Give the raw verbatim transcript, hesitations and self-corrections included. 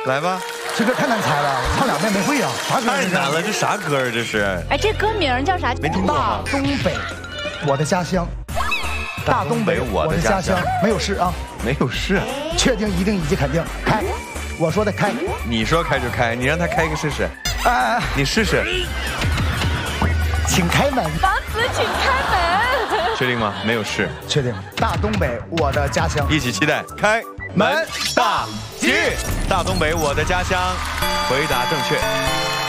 来吧。 这歌太难猜了，唱两遍没会啊，啥歌？ 太难了，这啥歌啊？这是？ 哎，这歌名叫啥？ 没听过大东北，我的家乡。大东北，我的家乡。没有是啊？ 没有是。 确定、一定以及肯定。开，我说的开。 你说开就开，你让他开一个试试。 哎， 你试试。 请开门。 王子，请开门。 确定吗？没有是。 确定。大东北，我的家乡。 一起期待，开门大吉！大东北，我的家乡，回答正确。